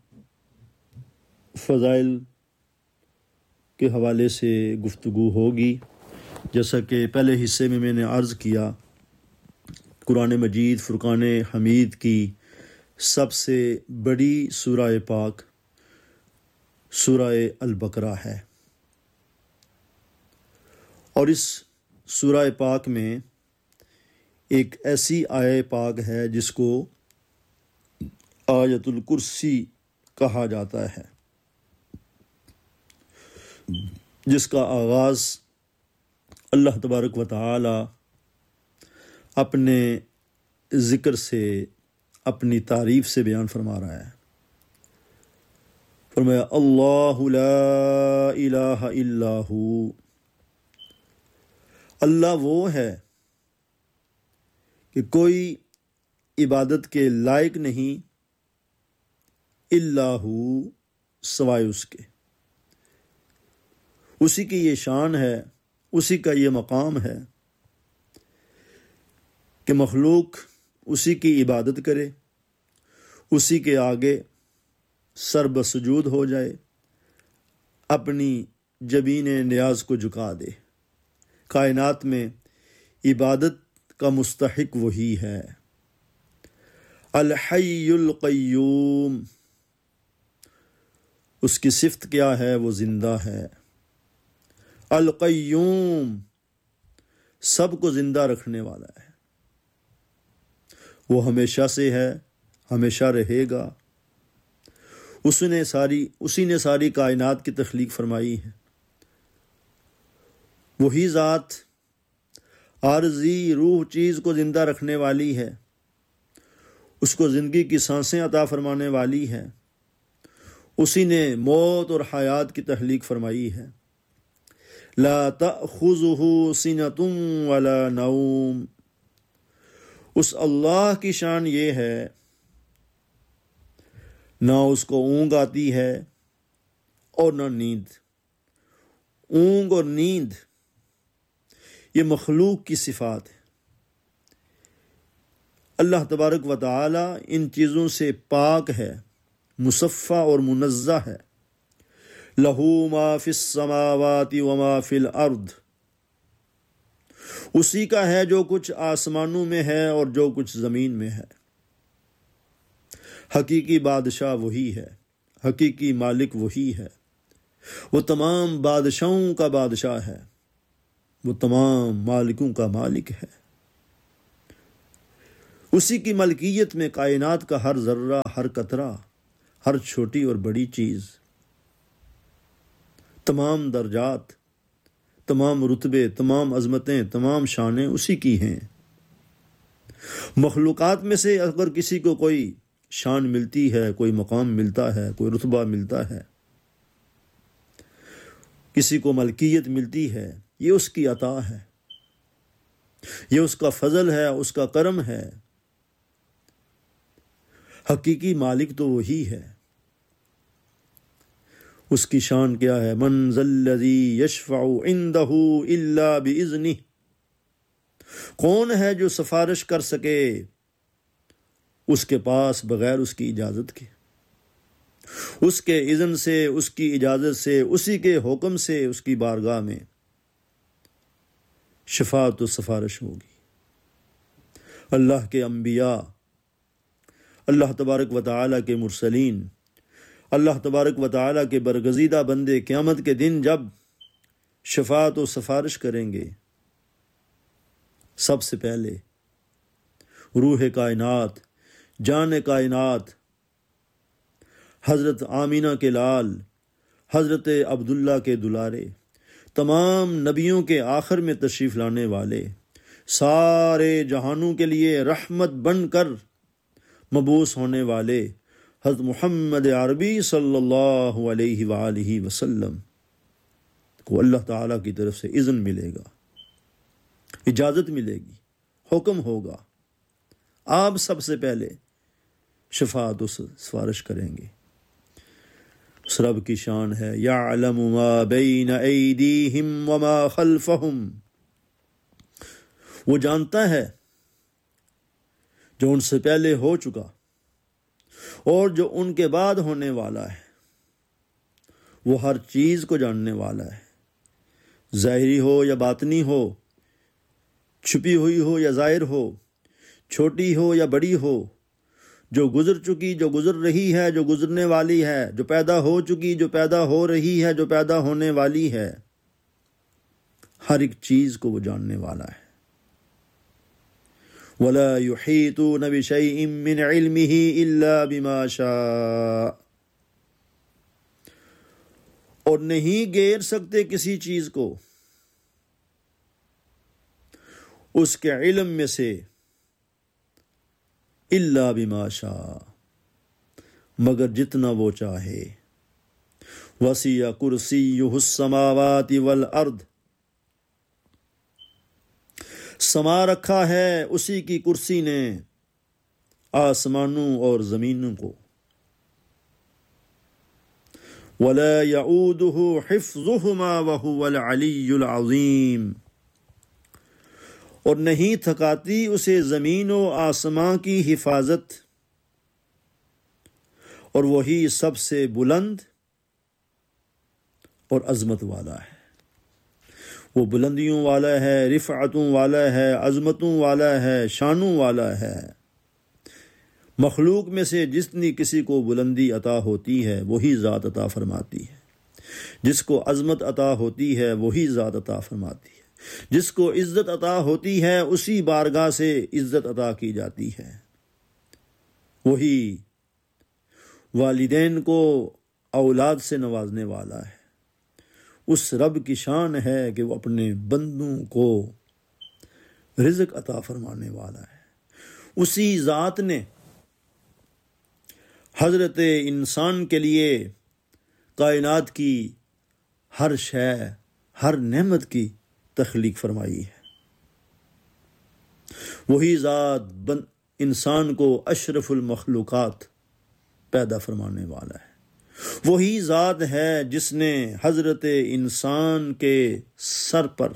فضائل کے حوالے سے گفتگو ہوگی. جیسا کہ پہلے حصے میں میں نے عرض کیا، قرآن مجید فرقان حمید کی سب سے بڑی سورہ پاک سورہ البقرہ ہے، اور اس سورہ پاک میں ایک ایسی آیہ پاک ہے جس کو آیت الکرسی کہا جاتا ہے، جس کا آغاز اللہ تبارک و تعالی اپنے ذکر سے، اپنی تعریف سے بیان فرما رہا ہے. فرمایا اللہ لا الہ الا ہو، اللہ وہ ہے کہ کوئی عبادت کے لائق نہیں الا ہو، سوائے اس کے. اسی کی یہ شان ہے، اسی کا یہ مقام ہے کہ مخلوق اسی کی عبادت کرے، اسی کے آگے سر بسجود ہو جائے، اپنی جبین نیاز کو جھکا دے. کائنات میں عبادت کا مستحق وہی ہے. الحی القیوم، اس کی صفت کیا ہے؟ وہ زندہ ہے. القیوم، سب کو زندہ رکھنے والا ہے. وہ ہمیشہ سے ہے، ہمیشہ رہے گا. اس نے ساری اسی نے ساری کائنات کی تخلیق فرمائی ہے. وہی ذات عارضی روح چیز کو زندہ رکھنے والی ہے، اس کو زندگی کی سانسیں عطا فرمانے والی ہے. اسی نے موت اور حیات کی تخلیق فرمائی ہے. لا تأخذہ سنۃ ولا نوم، اس اللہ کی شان یہ ہے نہ اس کو اونگ آتی ہے اور نہ نیند. اونگ اور نیند یہ مخلوق کی صفات ہے. اللہ تبارک و تعالی ان چیزوں سے پاک ہے، مصفى اور منزہ ہے. لہو ما فی السماوات وما فی الارض، اسی کا ہے جو کچھ آسمانوں میں ہے اور جو کچھ زمین میں ہے۔ حقیقی بادشاہ وہی ہے، حقیقی مالک وہی ہے، وہ تمام بادشاہوں کا بادشاہ ہے، وہ تمام مالکوں کا مالک ہے۔ اسی کی ملکیت میں کائنات کا ہر ذرہ، ہر قطرہ، ہر چھوٹی اور بڑی چیز، تمام درجات، تمام رتبے، تمام عظمتیں، تمام شانیں اسی کی ہیں۔ مخلوقات میں سے اگر کسی کو کوئی شان ملتی ہے، کوئی مقام ملتا ہے، کوئی رتبہ ملتا ہے، کسی کو ملکیت ملتی ہے، یہ اس کی عطا ہے، یہ اس کا فضل ہے، اس کا کرم ہے۔ حقیقی مالک تو وہی ہے۔ اس کی شان کیا ہے؟ من ذا الذی یشفع عندہ الا باذنہ، کون ہے جو سفارش کر سکے اس کے پاس بغیر اس کی اجازت کے؟ اس کے اذن سے، اس کی اجازت سے، اسی کے حکم سے اس کی بارگاہ میں شفاعت و سفارش ہوگی۔ اللہ کے انبیاء، اللہ تبارک و تعالیٰ کے مرسلین، اللہ تبارک و تعالیٰ کے برگزیدہ بندے قیامت کے دن جب شفاعت و سفارش کریں گے، سب سے پہلے روح کائنات، جان کائنات، حضرت آمینہ کے لال، حضرت عبداللہ کے دلارے، تمام نبیوں کے آخر میں تشریف لانے والے، سارے جہانوں کے لیے رحمت بن کر مبعوث ہونے والے حضرت محمد عربی صلی اللہ علیہ وآلہ وسلم کو اللہ تعالیٰ کی طرف سے اذن ملے گا، اجازت ملے گی، حکم ہوگا، آپ سب سے پہلے شفاعت و سفارش کریں گے۔ اس رب کی شان ہے یعلم ما بین ایدیہم وما خلفہم، وہ جانتا ہے جو ان سے پہلے ہو چکا اور جو ان کے بعد ہونے والا ہے، وہ ہر چیز کو جاننے والا ہے، ظاہری ہو یا باطنی ہو، چھپی ہوئی ہو یا ظاہر ہو، چھوٹی ہو یا بڑی ہو، جو گزر چکی، جو گزر رہی ہے، جو گزرنے والی ہے، جو پیدا ہو چکی، جو پیدا ہو رہی ہے، جو پیدا ہونے والی ہے، ہر ایک چیز کو وہ جاننے والا ہے۔ وَلَا يُحِيطُونَ بِشَيْءٍ مِّنْ عِلْمِهِ إِلَّا بِمَا شَاءَ، اور نہیں گھیر سکتے کسی چیز کو اس کے علم میں سے الا بما شاء، مگر جتنا وہ چاہے۔ وسیع کرسیہ السماوات والارض، سما رکھا ہے اسی کی کرسی نے آسمانوں اور زمینوں کو۔ ولا يعوده حفظهما وهو العلی العظیم، اور نہیں تھکاتی اسے زمین و آسمان کی حفاظت، اور وہی سب سے بلند اور عظمت والا ہے۔ وہ بلندیوں والا ہے، رفعتوں والا ہے، عظمتوں والا ہے، شانوں والا ہے۔ مخلوق میں سے جتنی کسی کو بلندی عطا ہوتی ہے وہی ذات عطا فرماتی ہے، جس کو عظمت عطا ہوتی ہے وہی ذات عطا فرماتی ہے، جس کو عزت عطا ہوتی ہے اسی بارگاہ سے عزت عطا کی جاتی ہے۔ وہی والدین کو اولاد سے نوازنے والا ہے۔ اس رب کی شان ہے کہ وہ اپنے بندوں کو رزق عطا فرمانے والا ہے۔ اسی ذات نے حضرت انسان کے لیے کائنات کی ہر شے، ہر نعمت کی تخلیق فرمائی ہے۔ وہی ذات انسان کو اشرف المخلوقات پیدا فرمانے والا ہے۔ وہی ذات ہے جس نے حضرت انسان کے سر پر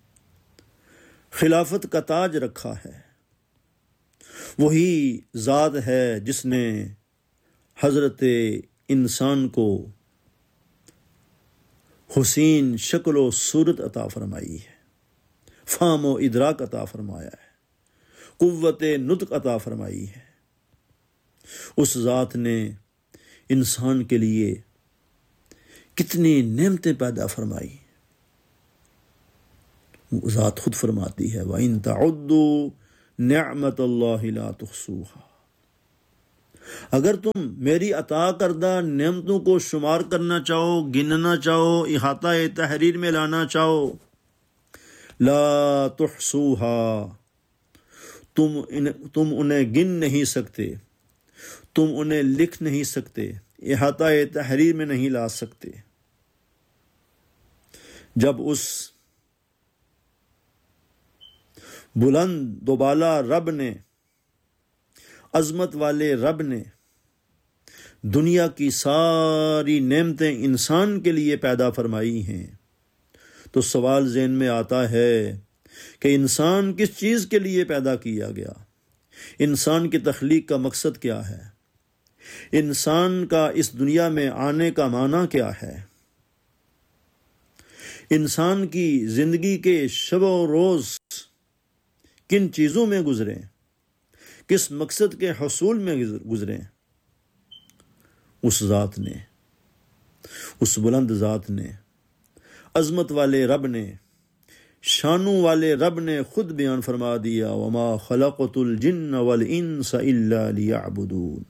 خلافت کا تاج رکھا ہے۔ وہی ذات ہے جس نے حضرت انسان کو حسین شکل و صورت عطا فرمائی ہے۔ فہم و ادراک عطا فرمایا ہے، قوت نطق عطا فرمائی ہے۔ اس ذات نے انسان کے لیے کتنی نعمتیں پیدا فرمائی، وہ ذات خود فرماتی ہے وَإِن تَعُدُّوا نِعْمَتَ اللَّهِ لَا تُحْصُوهَا، اگر تم میری عطا کردہ نعمتوں کو شمار کرنا چاہو، گننا چاہو، احاطہ تحریر میں لانا چاہو، لا تحصوها، تم ان تم انہیں گن نہیں سکتے، تم انہیں لکھ نہیں سکتے، احاطہ تحریر میں نہیں لا سکتے۔ جب اس بلند دوبالا رب نے، عظمت والے رب نے دنیا کی ساری نعمتیں انسان کے لیے پیدا فرمائی ہیں، تو سوال ذہن میں آتا ہے کہ انسان کس چیز کے لیے پیدا کیا گیا؟ انسان کی تخلیق کا مقصد کیا ہے؟ انسان کا اس دنیا میں آنے کا معنی کیا ہے؟ انسان کی زندگی کے شب و روز کن چیزوں میں گزریں، کس مقصد کے حصول میں گزریں؟ اس ذات نے، اس بلند ذات نے، عظمت والے رب نے، شانوں والے رب نے خود بیان فرما دیا وما خلقت الجن والانس الا لیعبدون۔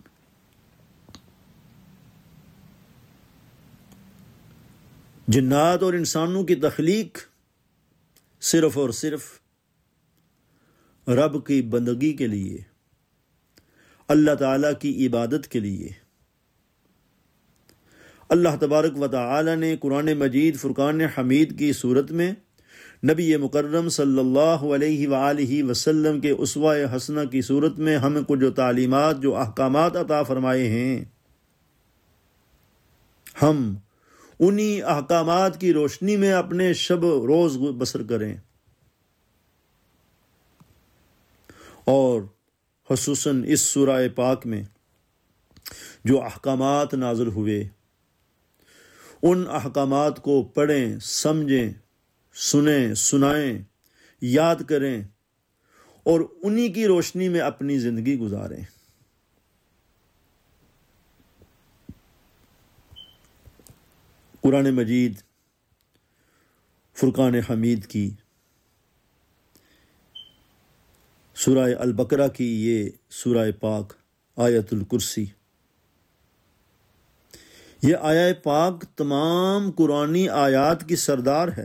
جنات اور انسانوں کی تخلیق صرف اور صرف رب کی بندگی کے لیے، اللہ تعالیٰ کی عبادت کے لیے۔ اللہ تبارک و تعالی نے قرآن مجید فرقان حمید کی صورت میں نبی مکرم صلی اللہ علیہ وآلہ وسلم کے اسوہ حسنہ کی صورت میں ہمیں کو جو تعلیمات، جو احکامات عطا فرمائے ہیں، ہم انہی احکامات کی روشنی میں اپنے شب روز بسر کریں، اور خصوصاً اس سورہ پاک میں جو احکامات نازل ہوئے، ان احکامات کو پڑھیں، سمجھیں، سنیں، سنائیں، یاد کریں، اور انہی کی روشنی میں اپنی زندگی گزاریں۔ قرآن مجید فرقان حمید کی سورہ البقرہ کی یہ سورہ پاک آیت الکرسی، یہ آیہ پاک تمام قرآنی آیات کی سردار ہے۔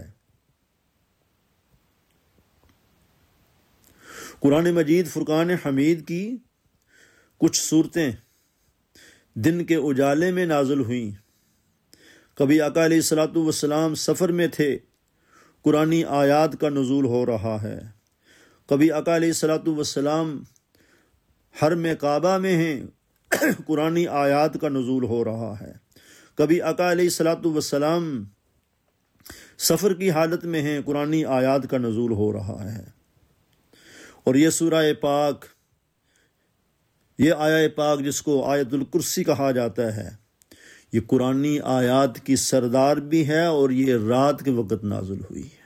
قرآن مجید فرقان حمید کی کچھ صورتیں دن کے اجالے میں نازل ہوئیں۔ کبھی آقا علیہ الصلوۃ والسلام سفر میں تھے، قرآنی آیات کا نزول ہو رہا ہے۔ کبھی آقا علیہ الصلوۃ والسلام حرم کعبہ میں ہیں، قرآنی آیات کا نزول ہو رہا ہے۔ کبھی آقا علیہ الصلوۃ والسلام سفر کی حالت میں ہیں، قرآنی آیات کا نزول ہو رہا ہے۔ اور یہ سورہ پاک، یہ آیہ پاک جس کو آیت الکرسی کہا جاتا ہے، یہ قرآنی آیات کی سردار بھی ہے، اور یہ رات کے وقت نازل ہوئی ہے۔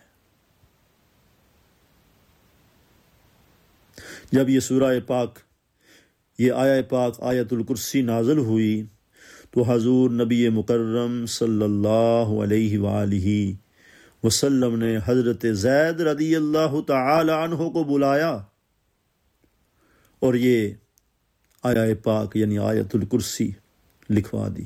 جب یہ سورہ پاک، یہ آیہ پاک آیت الکرسی نازل ہوئی، تو حضور نبی مکرم صلی اللہ علیہ وآلہ وسلم نے حضرت زید رضی اللہ تعالی عنہ کو بلایا، اور یہ آیہ پاک یعنی آیت الکرسی لکھوا دی۔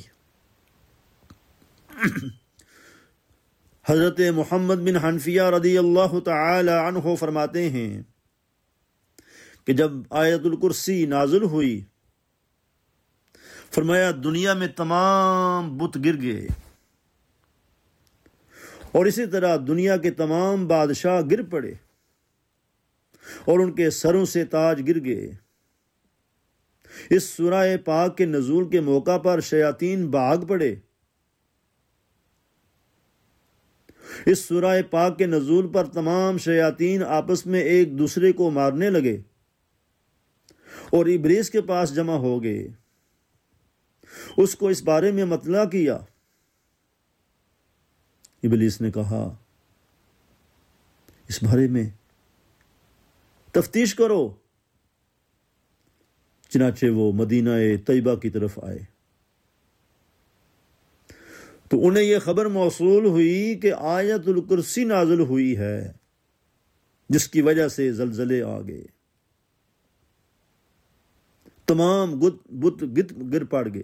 حضرت محمد بن حنفیہ رضی اللہ تعالی عنہ فرماتے ہیں کہ جب آیت الکرسی نازل ہوئی، فرمایا دنیا میں تمام بت گر گئے، اور اسی طرح دنیا کے تمام بادشاہ گر پڑے، اور ان کے سروں سے تاج گر گئے۔ اس سورہ پاک کے نزول کے موقع پر شیاطین بھاگ پڑے۔ اس سورہ پاک کے نزول پر تمام شیاطین آپس میں ایک دوسرے کو مارنے لگے، اور ابلیس کے پاس جمع ہو گئے، اس کو اس بارے میں مطلع کیا۔ ابلیس نے کہا اس بارے میں تفتیش کرو. چنانچہ وہ مدینہ طیبہ کی طرف آئے تو انہیں یہ خبر موصول ہوئی کہ آیت الکرسی نازل ہوئی ہے جس کی وجہ سے زلزلے آ گئے. تمام بت گر پڑ گئے.